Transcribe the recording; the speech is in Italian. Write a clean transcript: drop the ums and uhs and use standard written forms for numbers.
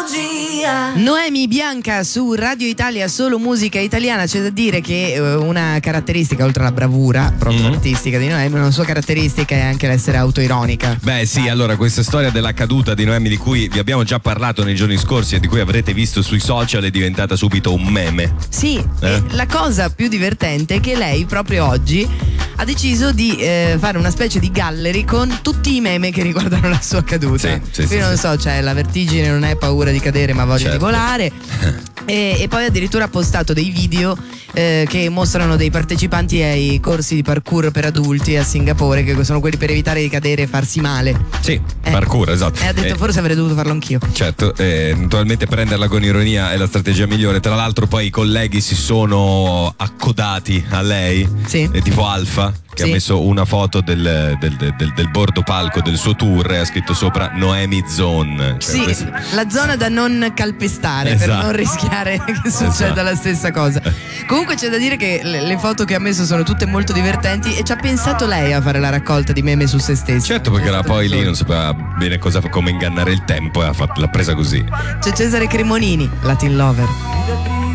Noemi Bianca su Radio Italia, solo musica italiana. C'è da dire che una caratteristica, oltre alla bravura proprio artistica di Noemi, una sua caratteristica è anche l'essere autoironica. Beh sì, allora questa storia della caduta di Noemi, di cui vi abbiamo già parlato nei giorni scorsi e di cui avrete visto sui social, è diventata subito un meme. Sì, la cosa più divertente è che lei proprio oggi ha deciso di fare una specie di gallery con tutti i meme che riguardano la sua caduta. Io non so, cioè la vertigine non è paura di cadere ma voglia di volare. E poi addirittura ha postato dei video che mostrano dei partecipanti ai corsi di parkour per adulti a Singapore, che sono quelli per evitare di cadere e farsi male. Sì, parkour, esatto. E ha detto forse avrei dovuto farlo anch'io. Certo, naturalmente prenderla con ironia è la strategia migliore. Tra l'altro poi i colleghi si sono accodati a lei, tipo Alfa, che ha messo una foto del bordo palco del suo tour e ha scritto sopra Noemi Zone. Cioè la zona da non calpestare, per non rischiare che succeda la stessa cosa. Comunque c'è da dire che le foto che ha messo sono tutte molto divertenti e ci ha pensato lei a fare la raccolta di meme su se stessa. Certo, perché era poi lì non sapeva bene come ingannare il tempo e l'ha presa così. C'è Cesare Cremonini, Latin Lover.